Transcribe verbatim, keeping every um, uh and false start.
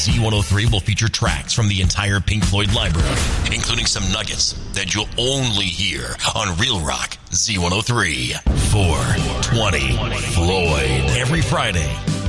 Z one oh three will feature tracks from the entire Pink Floyd library, including some nuggets that you'll only hear on Real Rock Z one oh three. four twenty Floyd. Every Friday,